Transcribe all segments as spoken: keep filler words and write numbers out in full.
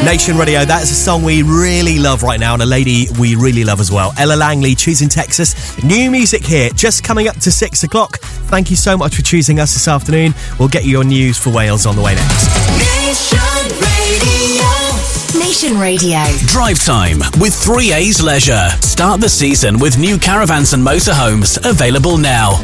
Nation Radio, that is a song we really love right now, and a lady we really love as well. Ella Langley, Choosing Texas. New music here, just coming up to six o'clock. Thank you so much for choosing us this afternoon. We'll get you your news for Wales on the way next. Nation Radio. Nation Radio. Drive time with three A's Leisure. Start the season with new caravans and motorhomes available now.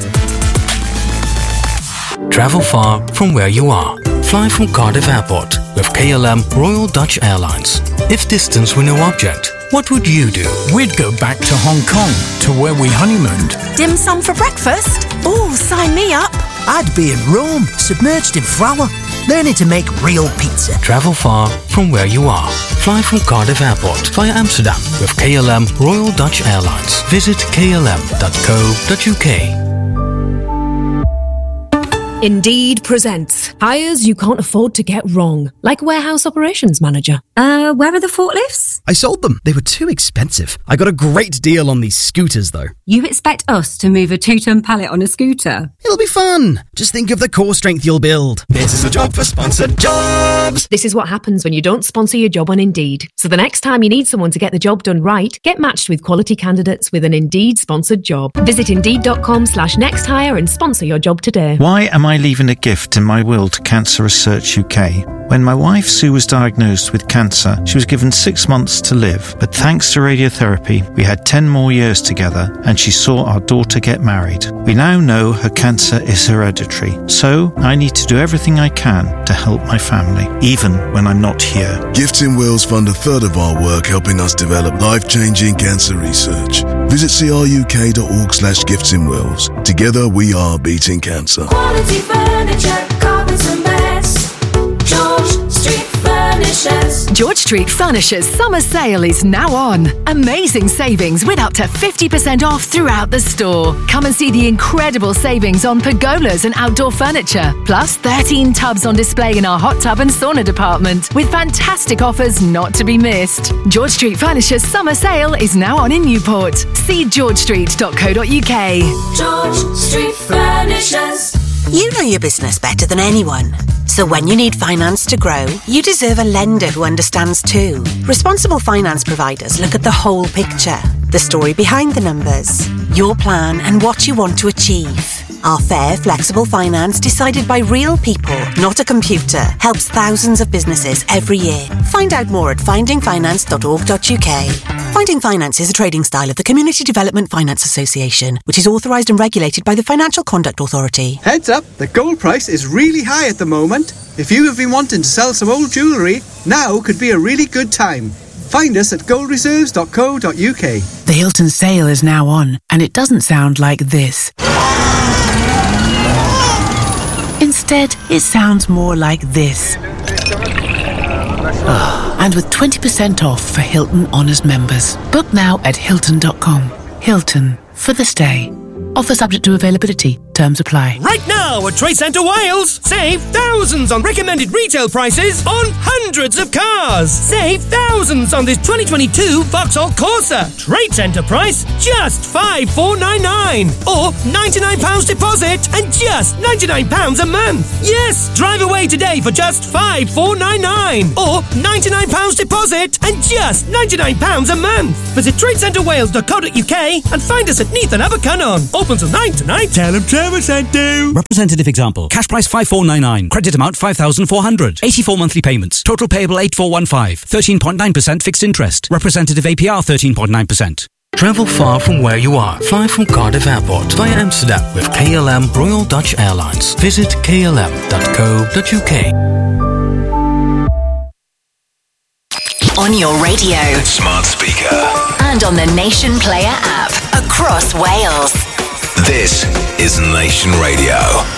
Travel far from where you are. Fly from Cardiff Airport with K L M Royal Dutch Airlines. If distance were no object, what would you do? We'd go back to Hong Kong, to where we honeymooned. Dim sum for breakfast? Oh, sign me up. I'd be in Rome, submerged in flour, learning to make real pizza. Travel far from where you are. Fly from Cardiff Airport via Amsterdam with K L M Royal Dutch Airlines. Visit k l m dot co dot u k. Indeed presents hires you can't afford to get wrong, like warehouse operations manager. Uh, where are the forklifts? I sold them. They were too expensive. I got a great deal on these scooters, though. You expect us to move a two-ton pallet on a scooter? It'll be fun. Just think of the core strength you'll build. This is a job for Sponsored Jobs. This is what happens when you don't sponsor your job on Indeed. So the next time you need someone to get the job done right, get matched with quality candidates with an Indeed sponsored job. Visit indeed.com slash next hire and sponsor your job today. Why am I leaving a gift in my will to Cancer Research U K? When my wife Sue was diagnosed with cancer, she was given six months to live. But thanks to radiotherapy, we had ten more years together and she saw our daughter get married. We now know her cancer is hereditary. So I need to do everything I can to help my family, even when I'm not here. Gifts in Wills fund a third of our work helping us develop life-changing cancer research. Visit cruk.org slash gifts in Wills. Together we are beating cancer. Quality furniture, carpets and beds. George Street Furnishers. George Street Furnishers summer sale is now on. Amazing savings with up to fifty percent off throughout the store. Come and see the incredible savings on pergolas and outdoor furniture. Plus thirteen tubs on display in our hot tub and sauna department with fantastic offers not to be missed. George Street Furnishers summer sale is now on in Newport. See george street dot co dot u k. George Street Furnishers. You know your business better than anyone. So when you need finance to grow, you deserve a lender who understands too. Responsible finance providers look at the whole picture, the story behind the numbers, your plan and what you want to achieve. Our fair, flexible finance decided by real people, not a computer, helps thousands of businesses every year. Find out more at finding finance dot org dot u k. Finding Finance is a trading style of the Community Development Finance Association, which is authorised and regulated by the Financial Conduct Authority. Heads up, the gold price is really high at the moment. If you have been wanting to sell some old jewellery, now could be a really good time. Find us at gold reserves dot co dot u k. The Hilton sale is now on, and it doesn't sound like this. Instead, it sounds more like this. And with twenty percent off for Hilton Honors members. Book now at hilton dot com. Hilton, for the stay. Offer subject to availability. Terms apply. Right now at Trade Centre Wales, save thousands on recommended retail prices on hundreds of cars. Save thousands on this twenty twenty-two Vauxhall Corsa. Trade Centre price, just five thousand four hundred ninety-nine pounds. Or ninety-nine pounds deposit and just ninety-nine pounds a month. Yes, drive away today for just five thousand four hundred ninety-nine pounds. Or ninety-nine pounds deposit and just ninety-nine pounds a month. Visit trade centre wales dot co dot u k and find us at Neath and Abercunnon. Open till nine tonight. Tell them Trevor sent you. Representative example. Cash price five thousand four hundred ninety-nine. Credit amount five thousand four hundred. eighty-four monthly payments. Total payable eight thousand four hundred fifteen. thirteen point nine percent fixed interest. Representative A P R thirteen point nine percent. Travel far from where you are. Fly from Cardiff Airport via Amsterdam with K L M Royal Dutch Airlines. Visit k l m dot co dot u k. On your radio, smart speaker, and on the Nation Player app across Wales. This is Nation Radio.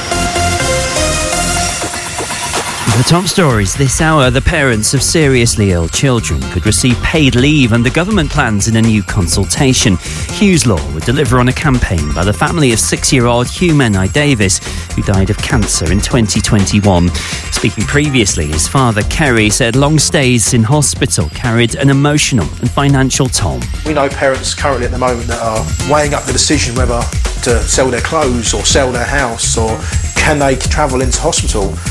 The top stories this hour: the parents of seriously ill children could receive paid leave under government plans in a new consultation. Hughes Law would deliver on a campaign by the family of six-year-old Hugh Menai Davis, who died of cancer in twenty twenty-one. Speaking previously, his father, Kerry, said long stays in hospital carried an emotional and financial toll. We know parents currently at the moment that are weighing up the decision whether to sell their clothes or sell their house, or can they travel into hospital.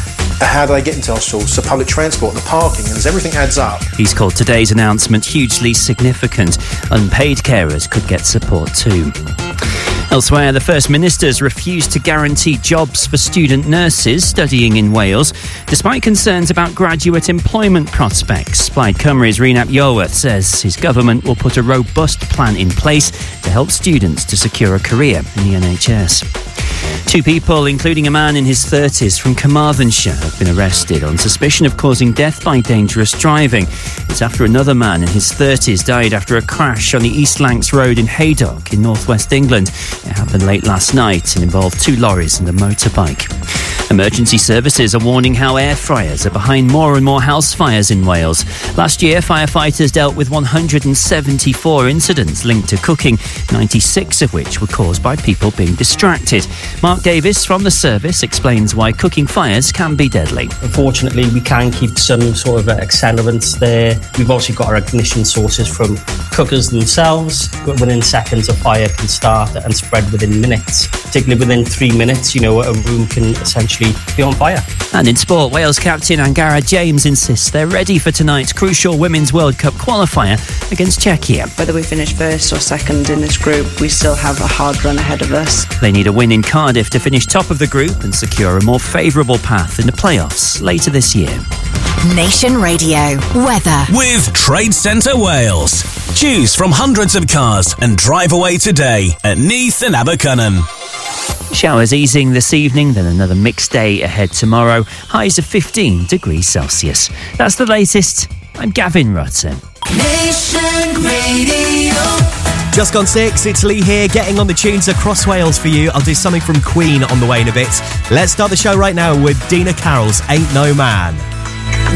How do they get into our schools? So public transport, the parking, and as everything adds up. He's called today's announcement hugely significant. Unpaid carers could get support too. Elsewhere, the First Minister's refused to guarantee jobs for student nurses studying in Wales, despite concerns about graduate employment prospects. Plaid Cymru's Rhys Iorwerth says his government will put a robust plan in place to help students to secure a career in the N H S. Two people, including a man in his thirties from Carmarthenshire, have been arrested on suspicion of causing death by dangerous driving. It's after another man in his thirties died after a crash on the East Lancs Road in Haydock in northwest England. It happened late last night and involved two lorries and a motorbike. Emergency services are warning how air fryers are behind more and more house fires in Wales. Last year, firefighters dealt with one hundred seventy-four incidents linked to cooking, ninety-six of which were caused by people being distracted. Mark Davis from the service explains why cooking fires can be deadly. Unfortunately, we can keep some sort of accelerants there. We've also got our ignition sources from cookers themselves, but within seconds a fire can start and spread within minutes. Particularly within three minutes, you know, a room can essentially be on fire. And in sport, Wales captain Angara James insists they're ready for tonight's crucial Women's World Cup qualifier against Czechia. Whether we finish first or second in this group, we still have a hard run ahead of us. They need a win in Cardiff to finish top of the group and secure a more favourable path in the playoffs later this year. Nation Radio weather with Trade Centre Wales. Choose from hundreds of cars and drive away today at Neath and Abercynon. Showers easing this evening, then another mixed day ahead tomorrow. Highs of fifteen degrees Celsius. That's the latest. I'm Gavin Rutten. Nation Radio. Just gone six, it's Lee here, getting on the tunes across Wales for you. I'll do something from Queen on the way in a bit. Let's start the show right now with Dina Carroll's Ain't No Man.